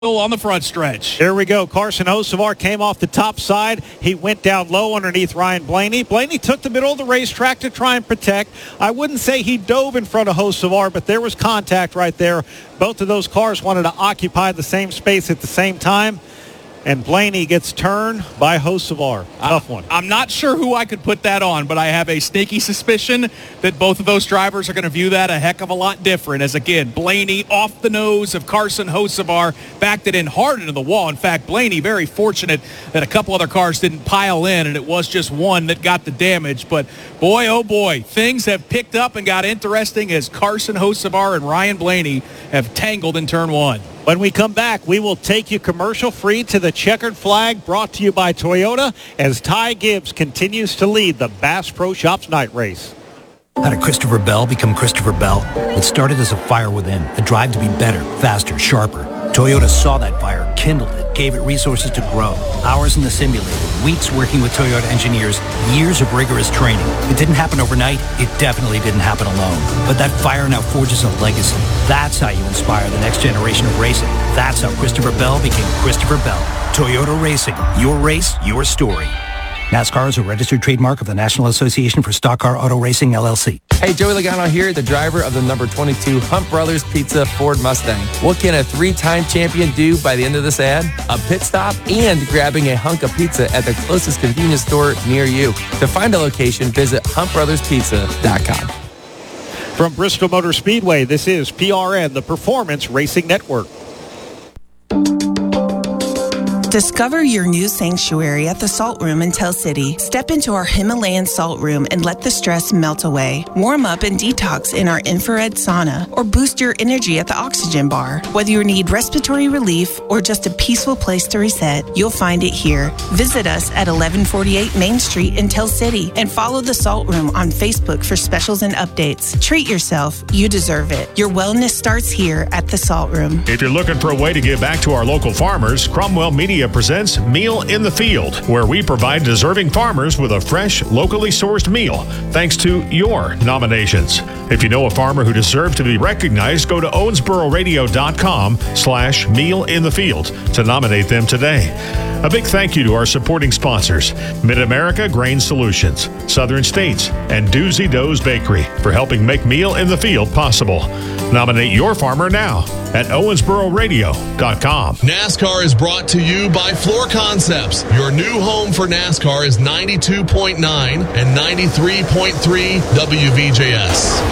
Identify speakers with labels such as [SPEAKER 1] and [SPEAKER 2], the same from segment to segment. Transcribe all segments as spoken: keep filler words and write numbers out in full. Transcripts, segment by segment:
[SPEAKER 1] on the front stretch.
[SPEAKER 2] Here we go. Carson Hocevar came off the top side. He went down low underneath Ryan Blaney. Blaney took the middle of the racetrack to try and protect. I wouldn't say he dove in front of Hocevar, but there was contact right there. Both of those cars wanted to occupy the same space at the same time. And Blaney gets turned by Hocevar. Tough one.
[SPEAKER 1] I'm not sure who I could put that on, but I have a sneaky suspicion that both of those drivers are going to view that a heck of a lot different. As, again, Blaney off the nose of Carson Hocevar, backed it in hard into the wall. In fact, Blaney very fortunate that a couple other cars didn't pile in, and it was just one that got the damage. But, boy, oh, boy, things have picked up and got interesting as Carson Hocevar and Ryan Blaney have tangled in turn one.
[SPEAKER 2] When we come back, we will take you commercial-free to the checkered flag, brought to you by Toyota, as Ty Gibbs continues to lead the Bass Pro Shops night race.
[SPEAKER 3] How did Christopher Bell become Christopher Bell? It started as a fire within, a drive to be better, faster, sharper. Toyota saw that fire, kindled it, gave it resources to grow. Hours in the simulator, weeks working with Toyota engineers, years of rigorous training. It didn't happen overnight. It definitely didn't happen alone. But that fire now forges a legacy. That's how you inspire the next generation of racing. That's how Christopher Bell became Christopher Bell. Toyota Racing. Your race, your story. NASCAR is a registered trademark of the National Association for Stock Car Auto Racing, L L C.
[SPEAKER 4] Hey, Joey Logano here, the driver of the number twenty-two Hunt Brothers Pizza Ford Mustang. What can a three-time champion do by the end of this ad? A pit stop and grabbing a hunk of pizza at the closest convenience store near you. To find a location, visit hunt brothers pizza dot com.
[SPEAKER 2] From Bristol Motor Speedway, this is P R N, the Performance Racing Network.
[SPEAKER 5] Discover your new sanctuary at the Salt Room in Tell City. Step into our Himalayan Salt Room and let the stress melt away. Warm up and detox in our infrared sauna or boost your energy at the Oxygen Bar. Whether you need respiratory relief or just a peaceful place to reset, you'll find it here. Visit us at eleven forty-eight Main Street in Tell City and follow the Salt Room on Facebook for specials and updates. Treat yourself. You deserve it. Your wellness starts here at the Salt Room.
[SPEAKER 6] If you're looking for a way to give back to our local farmers, Cromwell Media presents Meal in the Field, where we provide deserving farmers with a fresh, locally sourced meal, thanks to your nominations. If you know a farmer who deserves to be recognized, go to owensboro radio dot com slash meal in the field to nominate them today. A big thank you to our supporting sponsors, Mid-America Grain Solutions, Southern States, and Doozy Doe's Bakery for helping make Meal in the Field possible. Nominate your farmer now at owensboro radio dot com.
[SPEAKER 7] NASCAR is brought to you by Floor Concepts. Your new home for NASCAR is ninety-two point nine and ninety-three point three W V J S.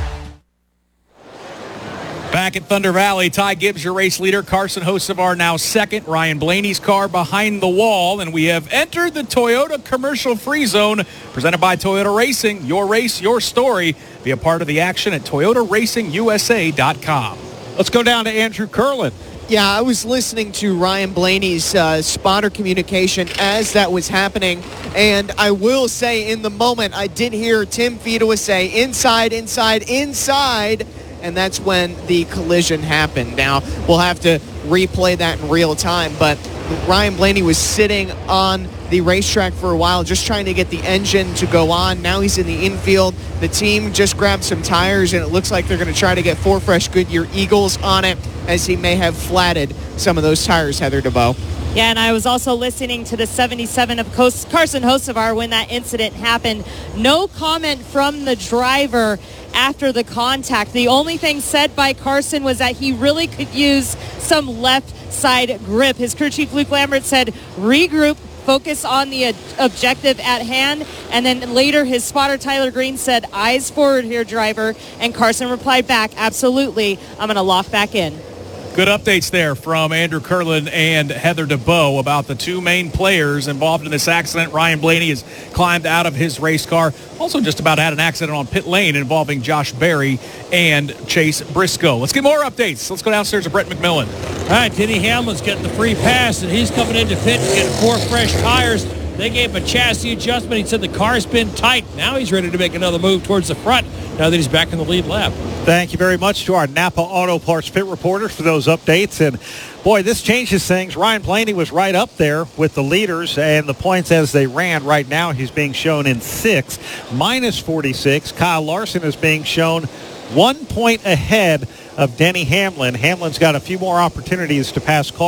[SPEAKER 1] Back at Thunder Valley, Ty Gibbs, your race leader. Carson Hocevar now second. Ryan Blaney's car behind the wall. And we have entered the Toyota Commercial Free Zone, presented by Toyota Racing. Your race, your story. Be a part of the action at toyota racing u s a dot com.
[SPEAKER 2] Let's go down to Andrew Curlin.
[SPEAKER 8] Yeah, I was listening to Ryan Blaney's uh, spotter communication as that was happening, and I will say in the moment I did hear Tim Fedewa say, inside, inside, inside, and that's when the collision happened. Now, we'll have to replay that in real time, but Ryan Blaney was sitting on the racetrack for a while just trying to get the engine to go on. Now he's in the infield. The team just grabbed some tires, and it looks like they're going to try to get four fresh Goodyear Eagles on it, as he may have flatted some of those tires, Heather DeBow.
[SPEAKER 9] Yeah, and I was also listening to the seventy-seven of Carson Hocevar when that incident happened. No comment from the driver after the contact. The only thing said by Carson was that he really could use some left side grip. His crew chief Luke Lambert said, regroup, focus on the objective at hand. And then later his spotter Tyler Green said, eyes forward here, driver. And Carson replied back, absolutely, I'm going to lock back in.
[SPEAKER 1] Good updates there from Andrew Curlin and Heather DeBow about the two main players involved in this accident. Ryan Blaney has climbed out of his race car. Also just about had an accident on pit lane involving Josh Berry and Chase Briscoe. Let's get more updates. Let's go downstairs to Brett McMillan.
[SPEAKER 10] All right, Denny Hamlin's getting the free pass, and he's coming into pit and getting four fresh tires. They gave him a chassis adjustment. He said the car's been tight. Now he's ready to make another move towards the front now that he's back in the lead lap.
[SPEAKER 2] Thank you very much to our Napa Auto Parts pit reporters for those updates. And, boy, this changes things. Ryan Blaney was right up there with the leaders and the points as they ran. Right now he's being shown in sixth, minus forty-six. Kyle Larson is being shown one point ahead of Denny Hamlin. Hamlin's got a few more opportunities to pass